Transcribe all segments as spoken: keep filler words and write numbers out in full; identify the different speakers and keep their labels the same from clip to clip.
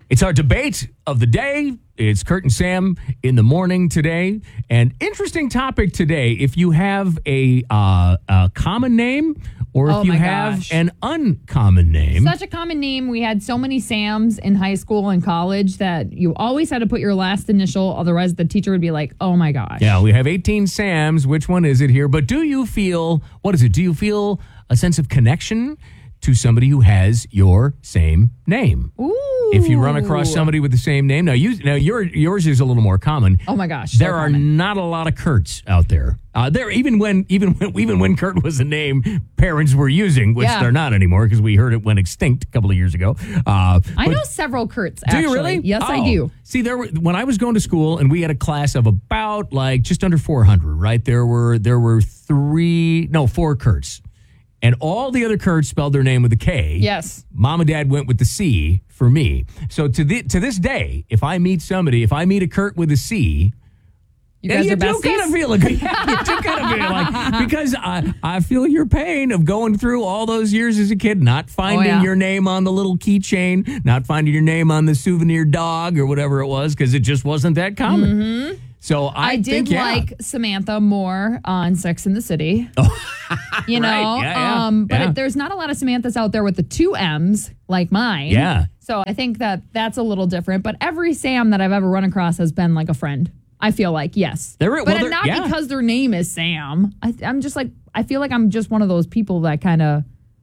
Speaker 1: It's our debate of the day. It's Kurt and Sam in the morning today. And interesting topic today. If you have a, uh, a common name or if
Speaker 2: oh
Speaker 1: you
Speaker 2: my
Speaker 1: have
Speaker 2: gosh.
Speaker 1: an uncommon name.
Speaker 2: Such a common name. We had so many Sams in high school and college that you always had to put your last initial. Otherwise, the teacher would be like, oh my gosh.
Speaker 1: Yeah, we have eighteen Sams. Which one is it here? But do you feel, what is it? Do you feel a sense of connection to somebody who has your same name?
Speaker 2: Ooh.
Speaker 1: If you run across somebody with the same name, now you now your yours is a little more common.
Speaker 2: Oh my gosh,
Speaker 1: there
Speaker 2: so
Speaker 1: are
Speaker 2: common.
Speaker 1: not a lot of Kurts out there. Uh, there even when even when even when Kurt was a name parents were using, which
Speaker 2: Yeah.
Speaker 1: they're not anymore because we heard it went extinct a couple of years ago. Uh,
Speaker 2: I
Speaker 1: but-
Speaker 2: know several Kurts.
Speaker 1: Do
Speaker 2: Actually.
Speaker 1: you really?
Speaker 2: Yes,
Speaker 1: Oh.
Speaker 2: I do.
Speaker 1: See, there were when I was going to school, and we had a class of about like just under four hundred. Right there were there were three, no, four Kurts. And all the other Kurts spelled their name with a K.
Speaker 2: Yes.
Speaker 1: Mom and Dad went with the C for me. So to the, to this day, if I meet somebody, if I meet a Kurt with a C,
Speaker 2: You guys
Speaker 1: you
Speaker 2: are
Speaker 1: do
Speaker 2: besties?
Speaker 1: kind of feel like, yeah, you do kind of feel like, because I, I feel your pain of going through all those years as a kid, not finding
Speaker 2: Oh, yeah.
Speaker 1: your name on the little keychain, not finding your name on the souvenir dog or whatever it was, because it just wasn't that common.
Speaker 2: Mm-hmm.
Speaker 1: So I,
Speaker 2: I did
Speaker 1: think, yeah.
Speaker 2: like Samantha more on Sex and the City. You know,
Speaker 1: Right, yeah, yeah,
Speaker 2: um, but
Speaker 1: yeah.
Speaker 2: if there's not a lot of Samanthas out there with the two M's like mine.
Speaker 1: Yeah.
Speaker 2: So I think that that's a little different. But every Sam that I've ever run across has been like a friend. I feel like, yes.
Speaker 1: There-
Speaker 2: but
Speaker 1: well, there-
Speaker 2: not
Speaker 1: yeah.
Speaker 2: because their name is Sam. I, I'm just like, I feel like I'm just one of those people that kind of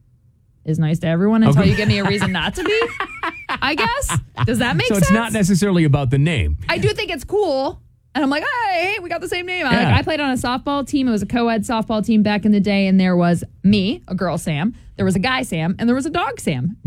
Speaker 2: is nice to everyone until
Speaker 1: Okay.
Speaker 2: you give me a reason not to be. I guess. Does that make
Speaker 1: So
Speaker 2: sense?
Speaker 1: it's not necessarily about the name.
Speaker 2: I do think it's cool. And I'm like, hey, we got the same name. I,
Speaker 1: Yeah.
Speaker 2: like, I played on a softball team. It was a co-ed softball team back in the day. And there was me, a girl Sam. There was a guy Sam. And there was a dog Sam.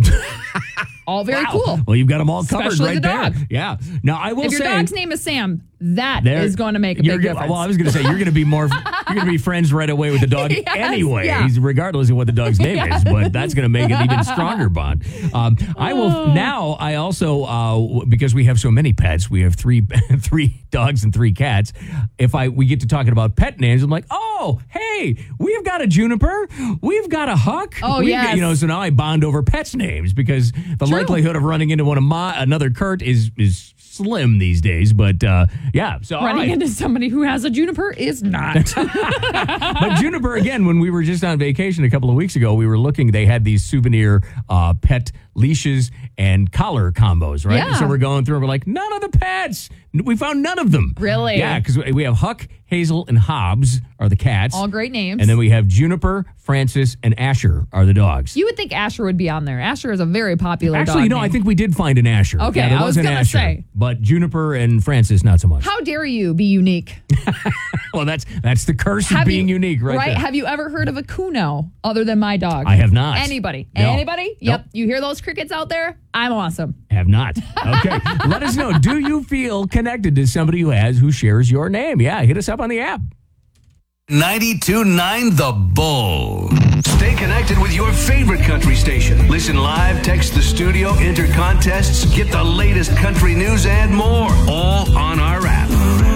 Speaker 2: All very
Speaker 1: Wow.
Speaker 2: cool.
Speaker 1: Well, you've got them all covered
Speaker 2: Especially
Speaker 1: right
Speaker 2: the
Speaker 1: there.
Speaker 2: dog.
Speaker 1: Yeah. Now I will
Speaker 2: If your
Speaker 1: say,
Speaker 2: dog's name is Sam, that
Speaker 1: there-
Speaker 2: is going to make a
Speaker 1: you're
Speaker 2: big
Speaker 1: gonna-
Speaker 2: difference.
Speaker 1: Well, I was going to say you're going to be more, you're going to be friends right away with the dog
Speaker 2: Yes,
Speaker 1: anyway,
Speaker 2: yeah.
Speaker 1: regardless of what the dog's name
Speaker 2: Yes.
Speaker 1: is. But that's going to make an even stronger bond. Um, I will
Speaker 2: Oh.
Speaker 1: now. I also uh, because we have so many pets, we have three three dogs and three cats. If I we get to talking about pet names, I'm like, oh, hey, we've got a Juniper, we've got a Huck.
Speaker 2: Oh,
Speaker 1: We've got-
Speaker 2: yes.
Speaker 1: you know. So now I bond over pets names because the
Speaker 2: True.
Speaker 1: likelihood of running into one of my another Kurt is is slim these days. But uh, yeah, so all
Speaker 2: Running
Speaker 1: right.
Speaker 2: into somebody who has a Juniper is not.
Speaker 1: But Juniper, again, when we were just on vacation a couple of weeks ago, we were looking, they had these souvenir uh, pet leashes and collar combos, right?
Speaker 2: Yeah.
Speaker 1: So we're going through and we're like, none of the pets. We found none of them.
Speaker 2: Really?
Speaker 1: Yeah, because we have Huck, Hazel, and Hobbs are the cats.
Speaker 2: All great names.
Speaker 1: And then we have Juniper, Francis, and Asher are the dogs.
Speaker 2: You would think Asher would be on there. Asher is a very popular
Speaker 1: Actually,
Speaker 2: dog
Speaker 1: no,
Speaker 2: name.
Speaker 1: I think we did find an Asher.
Speaker 2: Okay,
Speaker 1: yeah, there
Speaker 2: I was
Speaker 1: an
Speaker 2: gonna
Speaker 1: Asher,
Speaker 2: say.
Speaker 1: But Juniper and Francis, not so much.
Speaker 2: How dare you be unique?
Speaker 1: Well, that's that's the curse
Speaker 2: Have
Speaker 1: of being
Speaker 2: you-
Speaker 1: unique, right, there.
Speaker 2: Have you ever heard of a Kuno other than my dog?
Speaker 1: I have not.
Speaker 2: Anybody?
Speaker 1: No.
Speaker 2: Anybody?
Speaker 1: Nope.
Speaker 2: Yep. You hear those crickets out there? I'm awesome.
Speaker 1: Have not. Okay. Let us know. Do you feel connected to somebody who has, who shares your name? Yeah. Hit us up on the app.
Speaker 3: ninety-two point nine The Bull. Stay connected with your favorite country station. Listen live, text the studio, enter contests, get the latest country news and more. All on our app.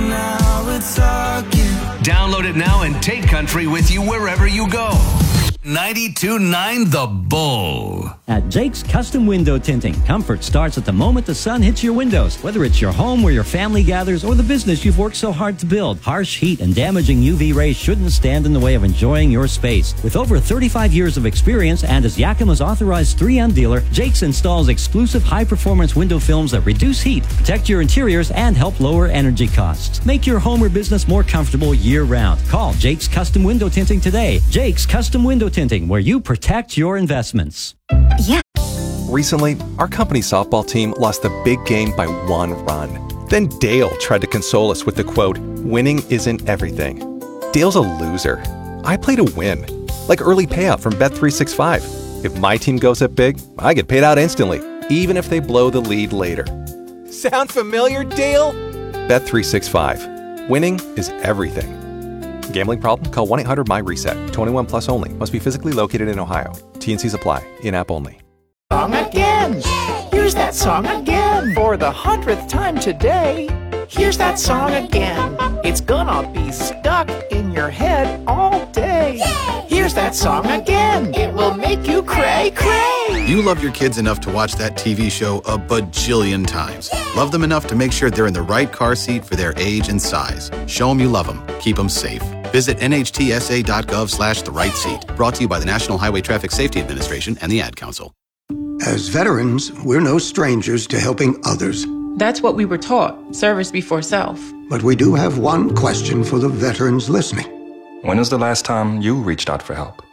Speaker 3: Download it now and take country with you wherever you go. ninety-two point nine The Bull.
Speaker 4: At Jake's Custom Window Tinting, comfort starts at the moment the sun hits your windows. Whether it's your home where your family gathers or the business you've worked so hard to build, harsh heat and damaging U V rays shouldn't stand in the way of enjoying your space. With over thirty-five years of experience and as Yakima's authorized three M dealer, Jake's installs exclusive high-performance window films that reduce heat, protect your interiors, and help lower energy costs. Make your home or business more comfortable year-round. Call Jake's Custom Window Tinting today. Jake's Custom Window Tinting, where you protect your investments.
Speaker 5: Recently, our company softball team lost the big game by one run. Then Dale tried to console us with the quote, "Winning isn't everything." Dale's a loser. I play to win. Like early payout from Bet three sixty-five. If my team goes up big, I get paid out instantly, even if they blow the lead later. Sound familiar, Dale? Bet three sixty-five. Winning is everything. Gambling problem? Call one eight hundred M Y reset. twenty-one plus only. Must be physically located in Ohio. T and Cs apply. In-app only.
Speaker 6: Song again. Here's that song again. For the hundredth time today. Here's that song again. It's gonna be stuck in your head all day. Here's that song again. It will make you cray cray.
Speaker 7: You love your kids enough to watch that T V show a bajillion times. Love them enough to make sure they're in the right car seat for their age and size. Show them you love them. Keep them safe. Visit nhtsa.gov slash the right seat. Brought to you by the National Highway Traffic Safety Administration and the Ad Council.
Speaker 8: As veterans, we're no strangers to helping others.
Speaker 9: That's what we were taught, service before self.
Speaker 8: But we do have one question for the veterans listening.
Speaker 10: When was the last time you reached out for help?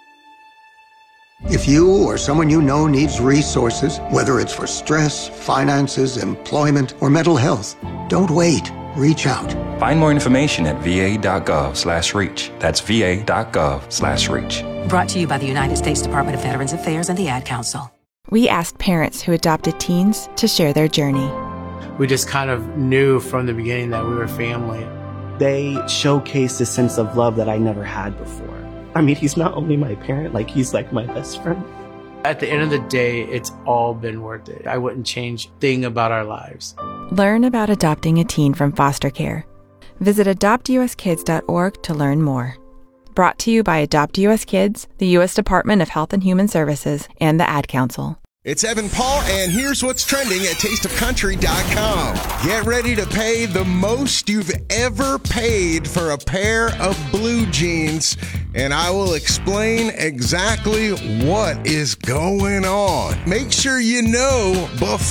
Speaker 8: If you or someone you know needs resources, whether it's for stress, finances, employment, or mental health, don't wait. Reach out.
Speaker 10: Find more information at va.gov slash reach. That's va.gov slash reach.
Speaker 11: Brought to you by the United States Department of Veterans Affairs and the Ad Council.
Speaker 12: We asked parents who adopted teens to share their journey.
Speaker 13: We just kind of knew from the beginning that we were family.
Speaker 14: They showcased a sense of love that I never had before. I mean, he's not only my parent, like he's like my best friend.
Speaker 13: At the end of the day, it's all been worth it. I wouldn't change a thing about our lives.
Speaker 12: Learn about adopting a teen from foster care. Visit adopt u s kids dot org to learn more. Brought to you by Adopt U S Kids, the U S Department of Health and Human Services, and the Ad Council.
Speaker 15: It's Evan Paul, and here's what's trending at taste of country dot com. Get ready to pay the most you've ever paid for a pair of blue jeans, and I will explain exactly what is going on. Make sure you know before